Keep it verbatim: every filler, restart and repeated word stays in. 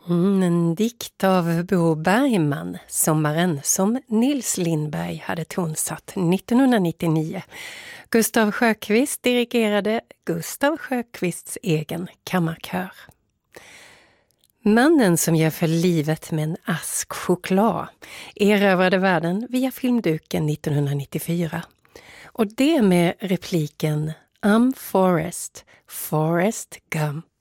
Mm, en dikt av Bo Bergman, Sommaren, som Nils Lindberg hade tonsatt nittonhundranittionio. Gustav Sjökvist dirigerade Gustav Sjökvists egen kammarkör. Mannen som ger för livet med en ask choklad erövrade världen via filmduken nittonhundranittiofyra. Och det med repliken I'm Forrest, Forrest Gump.